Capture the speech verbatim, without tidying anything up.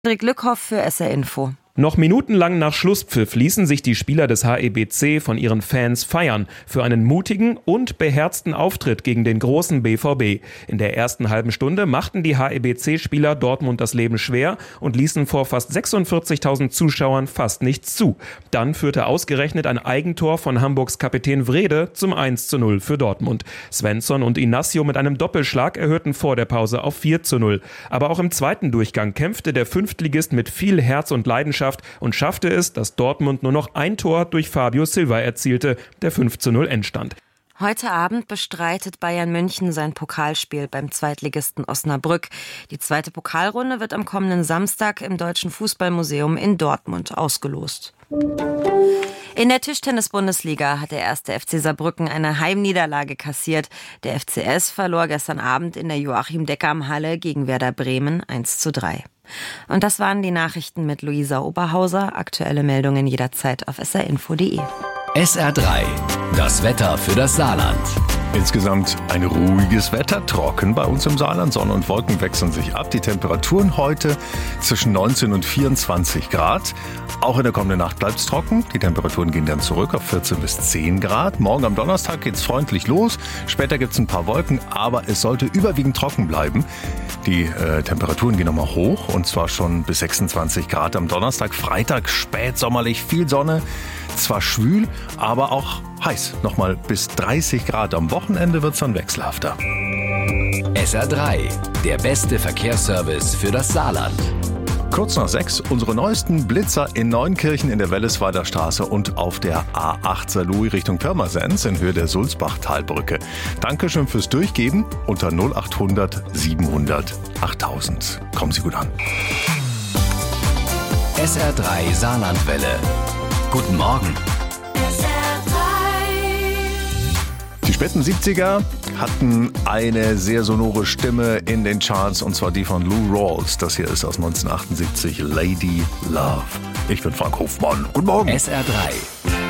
Hendrik Lückhoff für S R Info. Noch minutenlang nach Schlusspfiff ließen sich die Spieler des H E B C von ihren Fans feiern für einen mutigen und beherzten Auftritt gegen den großen B V B. In der ersten halben Stunde machten die H E B C-Spieler Dortmund das Leben schwer und ließen vor fast sechsundvierzigtausend Zuschauern fast nichts zu. Dann führte ausgerechnet ein Eigentor von Hamburgs Kapitän Wrede zum eins zu null für Dortmund. Svensson und Inacio mit einem Doppelschlag erhöhten vor der Pause auf vier zu null. Aber auch im zweiten Durchgang kämpfte der Fünftligist mit viel Herz und Leidenschaft und schaffte es, dass Dortmund nur noch ein Tor durch Fabio Silva erzielte, der fünf zu null Endstand. Heute Abend bestreitet Bayern München sein Pokalspiel beim Zweitligisten Osnabrück. Die zweite Pokalrunde wird am kommenden Samstag im Deutschen Fußballmuseum in Dortmund ausgelost. In der Tischtennis-Bundesliga hat der erste F C Saarbrücken eine Heimniederlage kassiert. Der F C S verlor gestern Abend in der Joachim-Deckam-Halle gegen Werder Bremen eins zu drei. Und das waren die Nachrichten mit Luisa Oberhauser. Aktuelle Meldungen jederzeit auf s r info punkt d e. S R drei, das Wetter für das Saarland. Insgesamt ein ruhiges Wetter, trocken bei uns im Saarland. Sonne und Wolken wechseln sich ab. Die Temperaturen heute zwischen neunzehn und vierundzwanzig Grad. Auch in der kommenden Nacht bleibt es trocken. Die Temperaturen gehen dann zurück auf vierzehn bis zehn Grad. Morgen am Donnerstag geht es freundlich los. Später gibt es ein paar Wolken, aber es sollte überwiegend trocken bleiben. Die äh, Temperaturen gehen nochmal hoch und zwar schon bis sechsundzwanzig Grad am Donnerstag. Freitag spätsommerlich, viel Sonne. Zwar schwül, aber auch heiß. Nochmal bis dreißig Grad. Am Wochenende wird es dann wechselhafter. S R drei, der beste Verkehrsservice für das Saarland. Kurz nach sechs, unsere neuesten Blitzer in Neunkirchen in der Wellesweider Straße und auf der A acht Saarlouis Richtung Pirmasens in Höhe der Sulzbach-Talbrücke. Dankeschön fürs Durchgeben unter null acht hundert siebenhundert achttausend. Kommen Sie gut an. S R drei Saarlandwelle. Guten Morgen. Die späten siebziger hatten eine sehr sonore Stimme in den Charts, und zwar die von Lou Rawls. Das hier ist aus neunzehnhundertachtundsiebzig, Lady Love. Ich bin Frank Hofmann. Guten Morgen. S R drei.